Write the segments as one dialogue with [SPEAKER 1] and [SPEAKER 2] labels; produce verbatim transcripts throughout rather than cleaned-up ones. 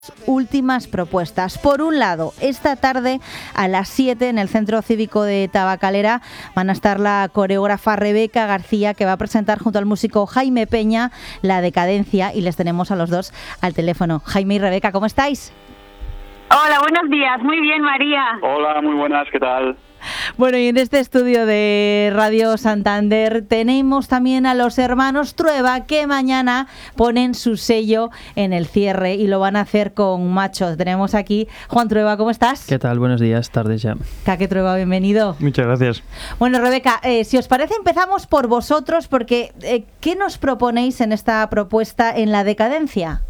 [SPEAKER 1] Últimas propuestas. Por un lado, esta tarde a las siete en el Centro Cívico de Tabacalera van a estar la coreógrafa Rebeca García, que va a presentar junto al músico Jaime Peña La Decadencia, y les tenemos a los dos al teléfono. Jaime y Rebeca, ¿cómo estáis?
[SPEAKER 2] Hola, buenos días. Muy bien, María.
[SPEAKER 3] Hola, muy buenas, ¿qué tal?
[SPEAKER 1] Bueno, y en este estudio de Radio Santander tenemos también a los hermanos Trueba, que mañana ponen su sello en el cierre y lo van a hacer con Macho. Tenemos aquí Juan Trueba, ¿cómo estás?
[SPEAKER 4] ¿Qué tal? Buenos días, tardes ya.
[SPEAKER 1] Caque Trueba, bienvenido.
[SPEAKER 4] Muchas gracias.
[SPEAKER 1] Bueno, Rebeca, eh, si os parece empezamos por vosotros, porque eh, ¿qué nos proponéis en esta propuesta en La Decadencia?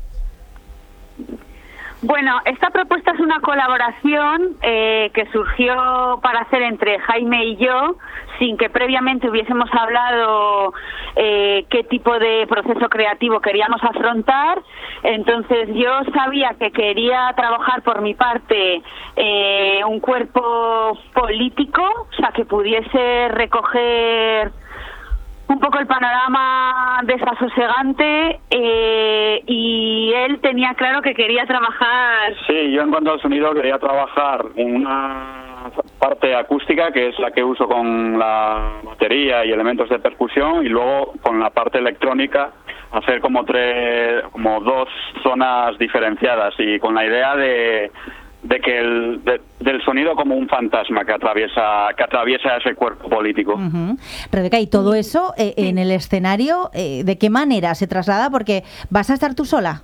[SPEAKER 2] Bueno, esta propuesta es una colaboración eh, que surgió para hacer entre Jaime y yo, sin que previamente hubiésemos hablado eh, qué tipo de proceso creativo queríamos afrontar. Entonces yo sabía que quería trabajar por mi parte eh, un cuerpo político, o sea, que pudiese recoger un poco el panorama desasosegante, eh, y él tenía claro que quería trabajar...
[SPEAKER 3] Sí, yo en cuanto al sonido quería trabajar en una parte acústica, que es la que uso con la batería y elementos de percusión, y luego con la parte electrónica hacer como tres, como dos zonas diferenciadas, y con la idea de... de que el de, del sonido como un fantasma que atraviesa que atraviesa ese cuerpo político.
[SPEAKER 1] Uh-huh. Rebeca, ¿y todo eso eh, en el escenario, eh, de qué manera se traslada? Porque ¿vas a estar tú sola?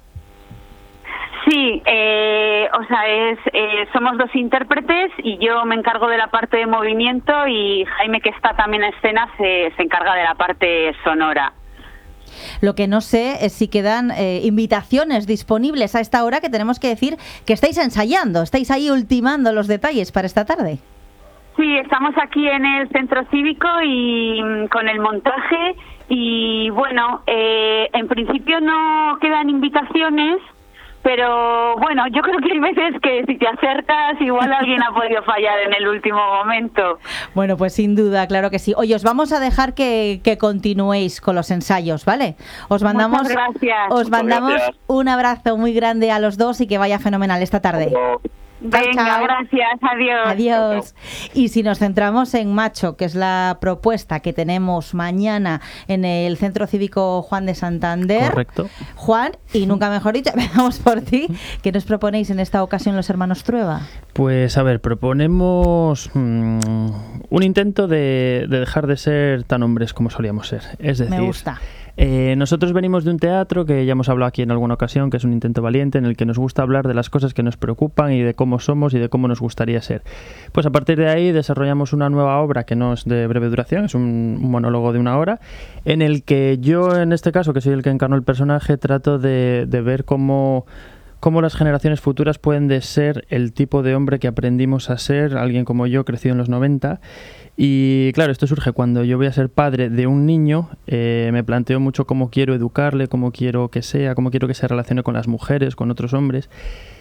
[SPEAKER 2] Sí, eh, o sea, es eh, somos dos intérpretes y yo me encargo de la parte de movimiento, y Jaime, que está también en escena, se, se encarga de la parte sonora.
[SPEAKER 1] Lo que no sé es si quedan eh, invitaciones disponibles a esta hora, que tenemos que decir que estáis ensayando, estáis ahí ultimando los detalles para esta tarde.
[SPEAKER 2] Sí, estamos aquí en el Centro Cívico y mm, con el montaje, y bueno, eh, en principio no quedan invitaciones, pero bueno, yo creo que hay veces que si te acercas igual alguien ha podido fallar en el último momento.
[SPEAKER 1] Bueno, pues sin duda, claro que sí. Oye, os vamos a dejar que, que continuéis con los ensayos, ¿vale? Os mandamos,
[SPEAKER 2] Muchas gracias.
[SPEAKER 1] Os mandamos
[SPEAKER 3] Muchas gracias.
[SPEAKER 1] un abrazo muy grande a los dos y que vaya fenomenal esta tarde.
[SPEAKER 2] Venga,
[SPEAKER 1] chao.
[SPEAKER 2] gracias, adiós.
[SPEAKER 1] Adiós. Y si nos centramos en Macho, que es la propuesta que tenemos mañana en el Centro Cívico Juan de Santander.
[SPEAKER 4] Correcto.
[SPEAKER 1] Juan, y nunca mejor dicho, empezamos por ti. ¿Qué nos proponéis en esta ocasión los hermanos Trueba?
[SPEAKER 4] Pues a ver, proponemos mmm, un intento de, de dejar de ser tan hombres como solíamos ser. Es decir,
[SPEAKER 1] Me gusta.
[SPEAKER 4] Eh, nosotros venimos de un teatro que ya hemos hablado aquí en alguna ocasión, que es un intento valiente, en el que nos gusta hablar de las cosas que nos preocupan y de cómo somos y de cómo nos gustaría ser. Pues a partir de ahí desarrollamos una nueva obra que no es de breve duración, es un, un monólogo de una hora, en el que yo, en este caso, que soy el que encarno el personaje, trato de, de ver cómo... cómo las generaciones futuras pueden de ser el tipo de hombre que aprendimos a ser, alguien como yo, crecido en los noventa. Y claro, esto surge cuando yo voy a ser padre de un niño, eh, me planteo mucho cómo quiero educarle, cómo quiero que sea, cómo quiero que se relacione con las mujeres, con otros hombres.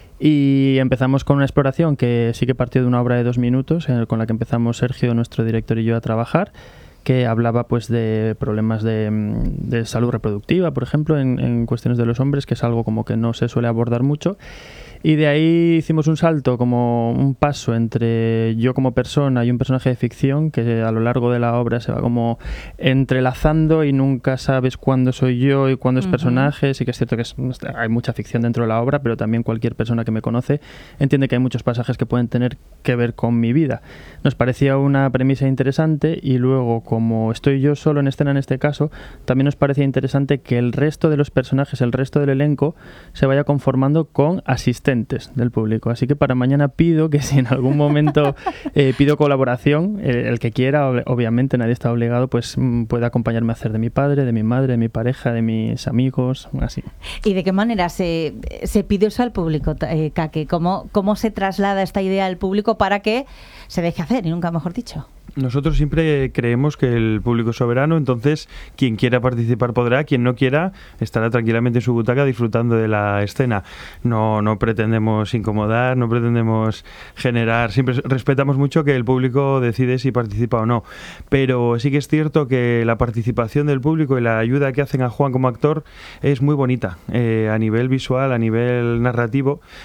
[SPEAKER 4] Y empezamos con una exploración que sí que partió de una obra de dos minutos, eh, con la que empezamos Sergio, nuestro director, y yo a trabajar, que hablaba pues de problemas de, de salud reproductiva, por ejemplo, en, en cuestiones de los hombres, que es algo como que no se suele abordar mucho. Y de ahí hicimos un salto, como un paso entre yo como persona y un personaje de ficción que a lo largo de la obra se va como entrelazando y nunca sabes cuándo soy yo y cuándo es personaje. Sí que es cierto que es, hay mucha ficción dentro de la obra, pero también cualquier persona que me conoce entiende que hay muchos pasajes que pueden tener que ver con mi vida. Nos parecía una premisa interesante, y luego, como estoy yo solo en escena en este caso, también nos parecía interesante que el resto de los personajes, el resto del elenco, se vaya conformando con asistentes del público. Así que para mañana pido que si en algún momento eh, pido colaboración, eh, el que quiera, obviamente nadie está obligado, pues puede acompañarme a hacer de mi padre, de mi madre, de mi pareja, de mis amigos, así.
[SPEAKER 1] ¿Y de qué manera se, se pide eso al público, eh, Caque? ¿Cómo, ¿Cómo se traslada esta idea al público para que se deje hacer, y nunca mejor dicho?
[SPEAKER 5] Nosotros siempre creemos que el público es soberano, entonces quien quiera participar podrá, quien no quiera estará tranquilamente en su butaca disfrutando de la escena. No, no pretendemos incomodar, no pretendemos generar, siempre respetamos mucho que el público decide si participa o no, pero sí que es cierto que la participación del público y la ayuda que hacen a Juan como actor es muy bonita, eh, a nivel visual, a nivel narrativo,